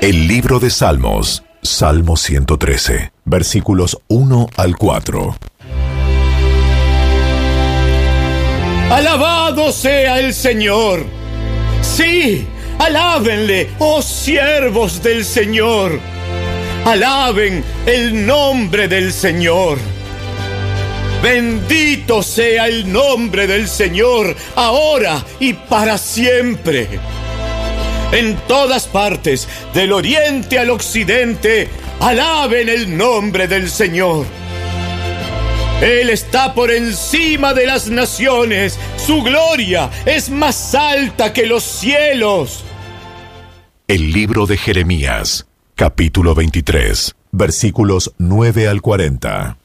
El libro de Salmos, Salmo 113, versículos 1 al 4. Alabado sea el Señor. Sí, alábenle, oh siervos del Señor. Alaben el nombre del Señor. Bendito sea el nombre del Señor, ahora y para siempre. En todas partes, del oriente al occidente, alaben el nombre del Señor. Él está por encima de las naciones, su gloria es más alta que los cielos. El libro de Jeremías, capítulo 23, versículos 9 al 40.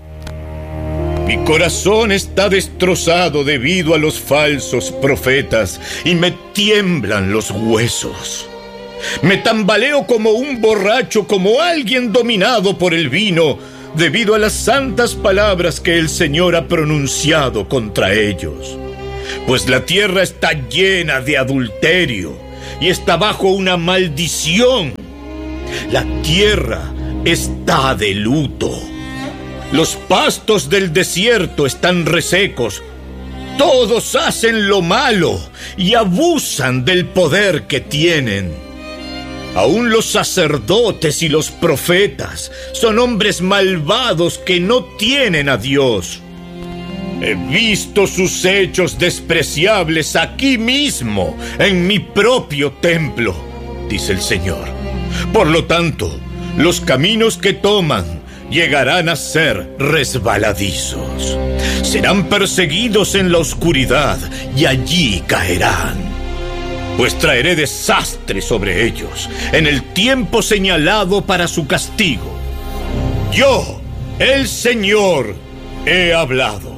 Mi corazón está destrozado debido a los falsos profetas y me tiemblan los huesos. Me tambaleo como un borracho, como alguien dominado por el vino, debido a las santas palabras que el Señor ha pronunciado contra ellos. Pues la tierra está llena de adulterio y está bajo una maldición. La tierra está de luto. Los pastos del desierto están resecos. Todos hacen lo malo y abusan del poder que tienen. Aún los sacerdotes y los profetas son hombres malvados que no tienen a Dios. He visto sus hechos despreciables aquí mismo, en mi propio templo, dice el Señor. Por lo tanto, los caminos que toman llegarán a ser resbaladizos. Serán perseguidos en la oscuridad y allí caerán. Pues traeré desastre sobre ellos en el tiempo señalado para su castigo. Yo, el Señor, he hablado.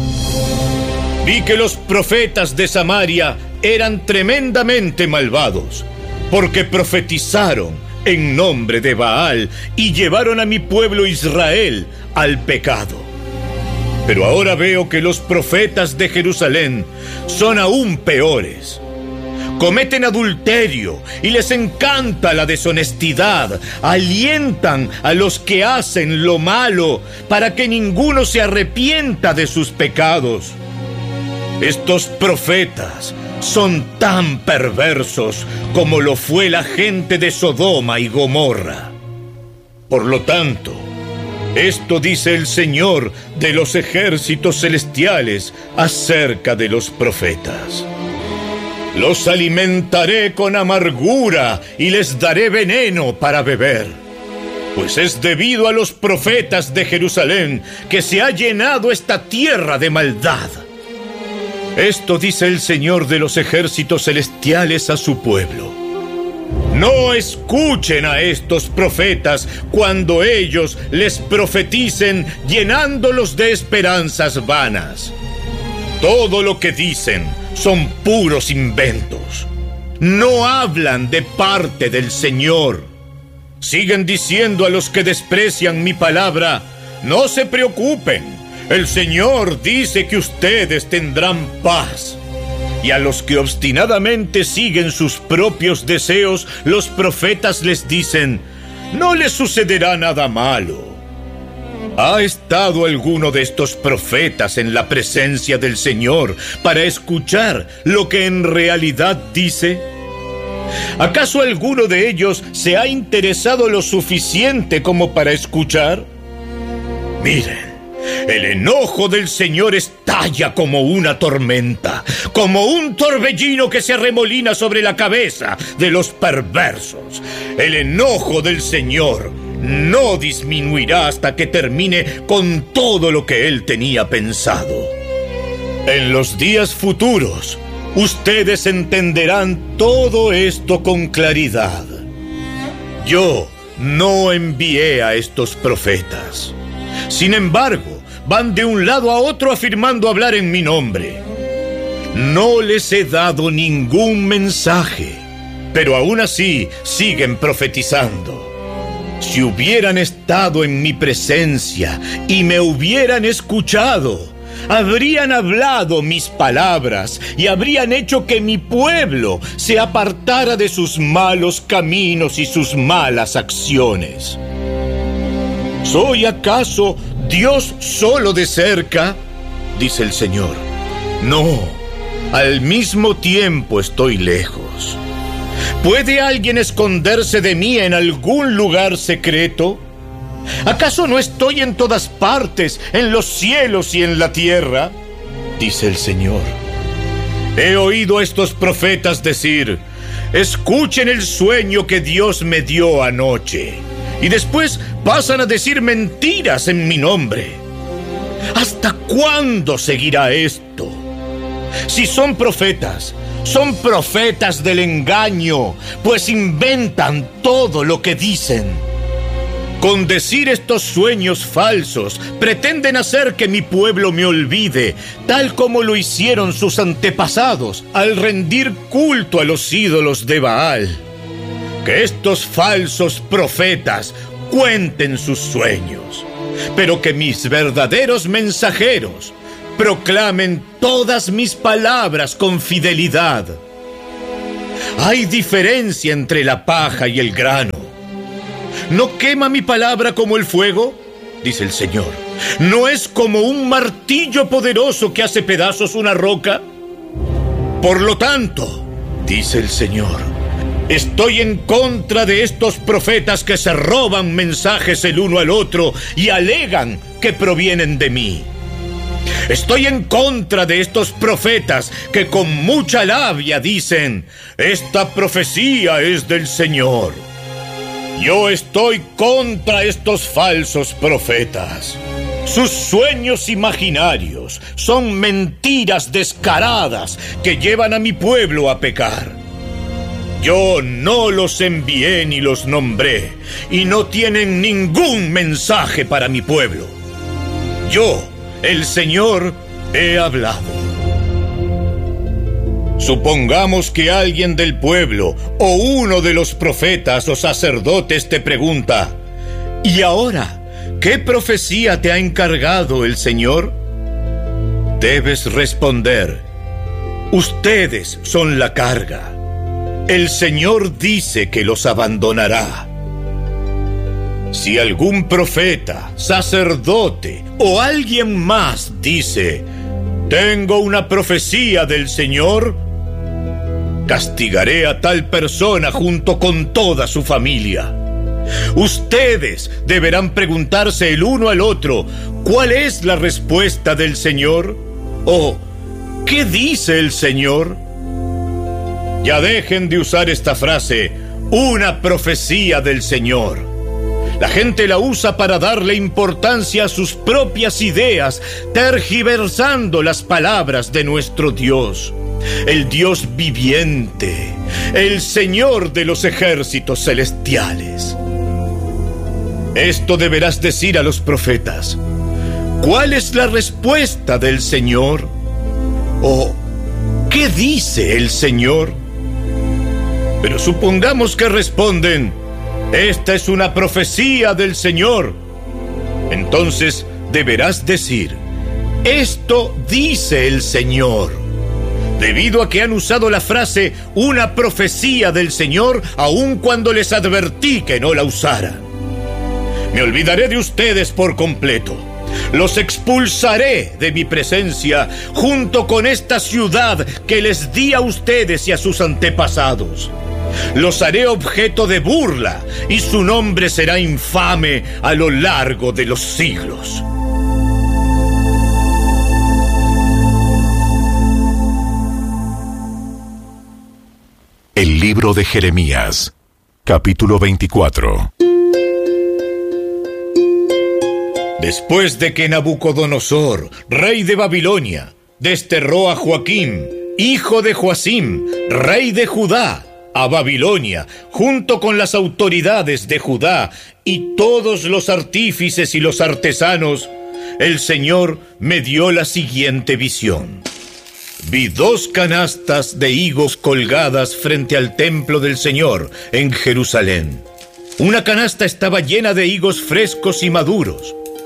Vi que los profetas de Samaria eran tremendamente malvados, porque profetizaron en nombre de Baal y llevaron a mi pueblo Israel al pecado. Pero ahora veo que los profetas de Jerusalén son aún peores. Cometen adulterio y les encanta la deshonestidad. Alientan a los que hacen lo malo para que ninguno se arrepienta de sus pecados. Estos profetas son tan perversos como lo fue la gente de Sodoma y Gomorra. Por lo tanto, esto dice el Señor de los ejércitos celestiales acerca de los profetas. Los alimentaré con amargura y les daré veneno para beber, pues es debido a los profetas de Jerusalén que se ha llenado esta tierra de maldad. Esto dice el Señor de los ejércitos celestiales a su pueblo. No escuchen a estos profetas cuando ellos les profeticen llenándolos de esperanzas vanas. Todo lo que dicen son puros inventos. No hablan de parte del Señor. Siguen diciendo a los que desprecian mi palabra: no se preocupen. El Señor dice que ustedes tendrán paz. Y a los que obstinadamente siguen sus propios deseos, los profetas les dicen: no les sucederá nada malo. ¿Ha estado alguno de estos profetas en la presencia del Señor para escuchar lo que en realidad dice? ¿Acaso alguno de ellos se ha interesado lo suficiente como para escuchar? Miren. El enojo del Señor estalla como una tormenta, como un torbellino que se arremolina sobre la cabeza de los perversos. El enojo del Señor no disminuirá hasta que termine con todo lo que Él tenía pensado. En los días futuros, ustedes entenderán todo esto con claridad. Yo no envié a estos profetas. Sin embargo, van de un lado a otro afirmando hablar en mi nombre. No les he dado ningún mensaje, pero aún así siguen profetizando. Si hubieran estado en mi presencia y me hubieran escuchado, habrían hablado mis palabras y habrían hecho que mi pueblo se apartara de sus malos caminos y sus malas acciones. ¿Soy acaso Dios solo de cerca?, dice el Señor. No, al mismo tiempo estoy lejos. ¿Puede alguien esconderse de mí en algún lugar secreto? ¿Acaso no estoy en todas partes, en los cielos y en la tierra?, dice el Señor. He oído a estos profetas decir: escuchen el sueño que Dios me dio anoche, y después pasan a decir mentiras en mi nombre. ¿Hasta cuándo seguirá esto? Si son profetas del engaño, pues inventan todo lo que dicen. Con decir estos sueños falsos, pretenden hacer que mi pueblo me olvide, tal como lo hicieron sus antepasados al rendir culto a los ídolos de Baal. Que estos falsos profetas cuenten sus sueños, pero que mis verdaderos mensajeros proclamen todas mis palabras con fidelidad. Hay diferencia entre la paja y el grano. ¿No quema mi palabra como el fuego?, dice el Señor. ¿No es como un martillo poderoso que hace pedazos una roca? Por lo tanto, dice el Señor, estoy en contra de estos profetas que se roban mensajes el uno al otro y alegan que provienen de mí. Estoy en contra de estos profetas que con mucha labia dicen: esta profecía es del Señor. Yo estoy contra estos falsos profetas. Sus sueños imaginarios son mentiras descaradas que llevan a mi pueblo a pecar. Yo no los envié ni los nombré, y no tienen ningún mensaje para mi pueblo. Yo, el Señor, he hablado. Supongamos que alguien del pueblo o uno de los profetas o sacerdotes te pregunta: ¿y ahora qué profecía te ha encargado el Señor? Debes responder: ustedes son la carga. El Señor dice que los abandonará. Si algún profeta, sacerdote o alguien más dice: tengo una profecía del Señor, castigaré a tal persona junto con toda su familia. Ustedes deberán preguntarse el uno al otro: ¿cuál es la respuesta del Señor? ¿O qué dice el Señor? Ya dejen de usar esta frase, una profecía del Señor. La gente la usa para darle importancia a sus propias ideas, tergiversando las palabras de nuestro Dios, el Dios viviente, el Señor de los ejércitos celestiales. Esto deberás decir a los profetas: ¿cuál es la respuesta del Señor? ¿O qué dice el Señor? Pero supongamos que responden: esta es una profecía del Señor. Entonces deberás decir: esto dice el Señor. Debido a que han usado la frase una profecía del Señor, aun cuando les advertí que no la usaran. Me olvidaré de ustedes por completo. Los expulsaré de mi presencia junto con esta ciudad que les di a ustedes y a sus antepasados. Los haré objeto de burla y su nombre será infame a lo largo de los siglos. El libro de Jeremías, capítulo 24. Después de que Nabucodonosor, rey de Babilonia, desterró a Joaquín, hijo de Joacim, rey de Judá, a Babilonia, junto con las autoridades de Judá y todos los artífices y los artesanos, el Señor me dio la siguiente visión. Vi 2 canastas de higos colgadas frente al templo del Señor en Jerusalén. Una canasta estaba llena de higos frescos y maduros.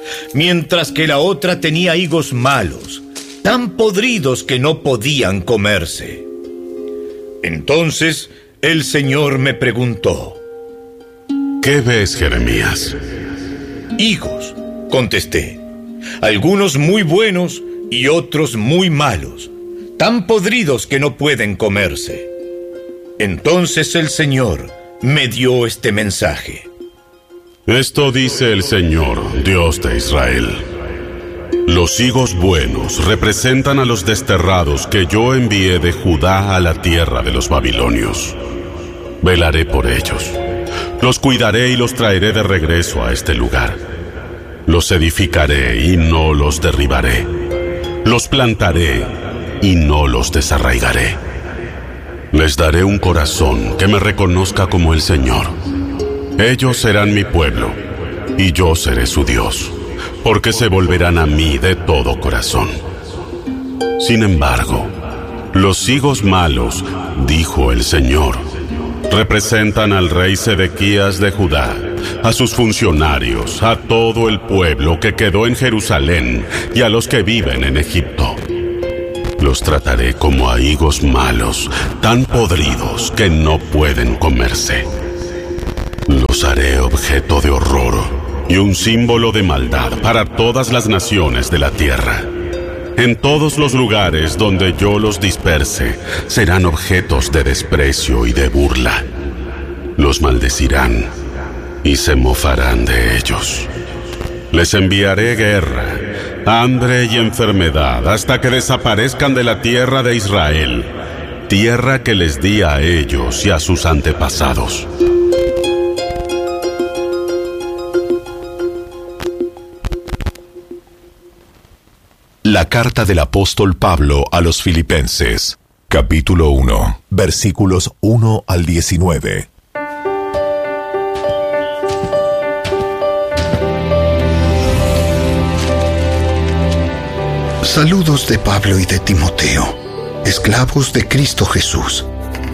mientras que la otra tenía higos malos, tan podridos que no podían comerse. Entonces el Señor me preguntó: ¿Qué ves, Jeremías? Higos, contesté, algunos muy buenos y otros muy malos, tan podridos que no pueden comerse. Entonces el Señor me dio este mensaje. Esto dice el Señor, Dios de Israel. Los higos buenos representan a los desterrados que yo envié de Judá a la tierra de los babilonios. Velaré por ellos. Los cuidaré y los traeré de regreso a este lugar. Los edificaré y no los derribaré. Los plantaré y no los desarraigaré. Les daré un corazón que me reconozca como el Señor. Ellos serán mi pueblo y yo seré su Dios, porque se volverán a mí de todo corazón. Sin embargo, los higos malos, dijo el Señor, representan al rey Sedequías de Judá, a sus funcionarios, a todo el pueblo que quedó en Jerusalén y a los que viven en Egipto. Los trataré como a higos malos, tan podridos que no pueden comerse. Los haré objeto de horror y un símbolo de maldad para todas las naciones de la tierra. En todos los lugares donde yo los disperse, serán objetos de desprecio y de burla. Los maldecirán y se mofarán de ellos. Les enviaré guerra, hambre y enfermedad hasta que desaparezcan de la tierra de Israel, tierra que les di a ellos y a sus antepasados. La carta del apóstol Pablo a los Filipenses, capítulo 1, versículos 1 al 19. Saludos de Pablo y de Timoteo, esclavos de Cristo Jesús.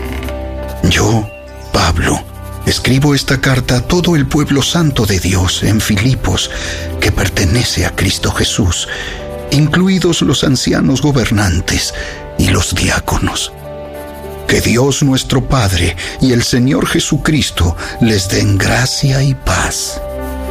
Yo, Pablo, escribo esta carta a todo el pueblo santo de Dios en Filipos, que pertenece a Cristo Jesús, incluidos los ancianos gobernantes y los diáconos. Que Dios nuestro Padre y el Señor Jesucristo les den gracia y paz.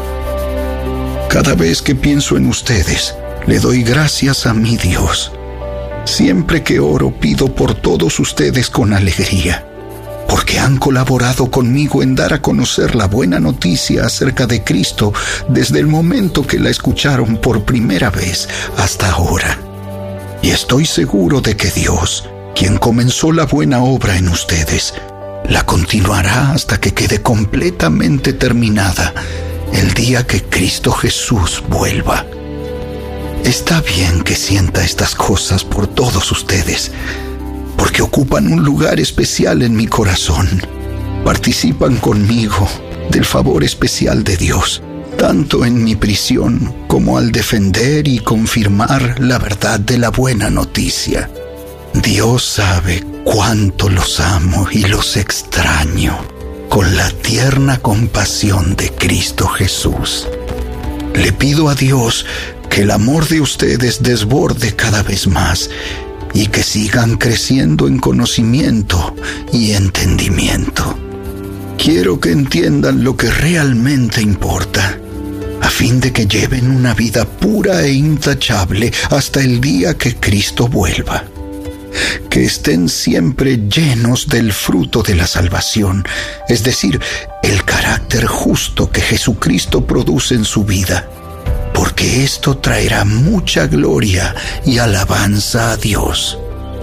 Cada vez que pienso en ustedes, le doy gracias a mi Dios. Siempre que oro, pido por todos ustedes con alegría, porque han colaborado conmigo en dar a conocer la buena noticia acerca de Cristo desde el momento que la escucharon por primera vez hasta ahora. Y estoy seguro de que Dios, quien comenzó la buena obra en ustedes, la continuará hasta que quede completamente terminada el día que Cristo Jesús vuelva. Está bien que sienta estas cosas por todos ustedes, porque ocupan un lugar especial en mi corazón. Participan conmigo del favor especial de Dios, tanto en mi prisión como al defender y confirmar la verdad de la buena noticia. Dios sabe cuánto los amo y los extraño con la tierna compasión de Cristo Jesús. Le pido a Dios que el amor de ustedes desborde cada vez más y que sigan creciendo en conocimiento y entendimiento. Quiero que entiendan lo que realmente importa, a fin de que lleven una vida pura e intachable hasta el día que Cristo vuelva. Que estén siempre llenos del fruto de la salvación, es decir, el carácter justo que Jesucristo produce en su vida, porque esto traerá mucha gloria y alabanza a Dios.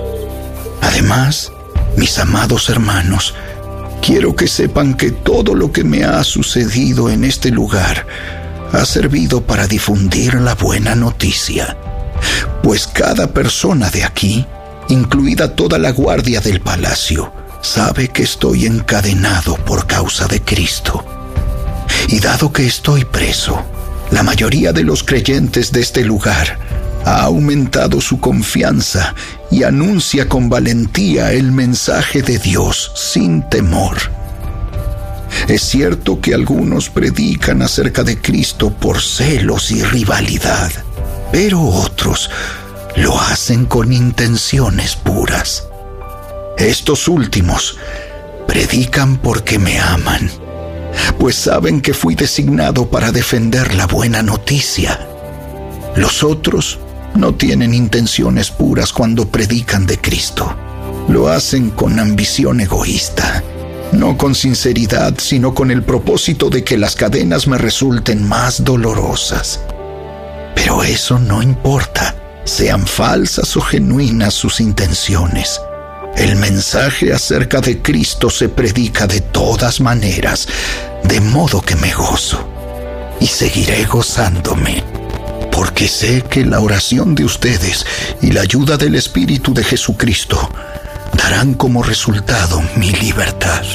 Además, mis amados hermanos, quiero que sepan que todo lo que me ha sucedido en este lugar ha servido para difundir la buena noticia, pues cada persona de aquí, incluida toda la guardia del palacio, sabe que estoy encadenado por causa de Cristo. Y dado que estoy preso, la mayoría de los creyentes de este lugar ha aumentado su confianza y anuncia con valentía el mensaje de Dios sin temor. Es cierto que algunos predican acerca de Cristo por celos y rivalidad, pero otros lo hacen con intenciones puras. Estos últimos predican porque me aman, pues saben que fui designado para defender la buena noticia. Los otros no tienen intenciones puras cuando predican de Cristo. Lo hacen con ambición egoísta, no con sinceridad, sino con el propósito de que las cadenas me resulten más dolorosas. Pero eso no importa, sean falsas o genuinas sus intenciones. El mensaje acerca de Cristo se predica de todas maneras, de modo que me gozo y seguiré gozándome, porque sé que la oración de ustedes y la ayuda del Espíritu de Jesucristo darán como resultado mi libertad.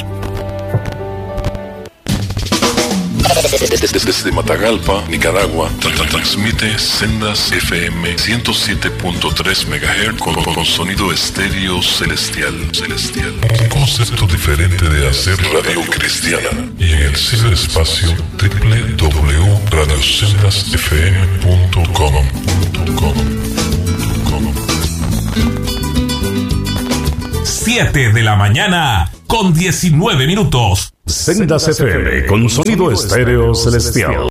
Desde Matagalpa, Nicaragua, transmite Sendas FM 107.3 MHz con sonido estéreo celestial. Un concepto diferente de hacer radio cristiana. Y en el ciberespacio www.radiosendasfm.com. 7 de la mañana con 19 minutos. Sendas FM con sonido estéreo celestial.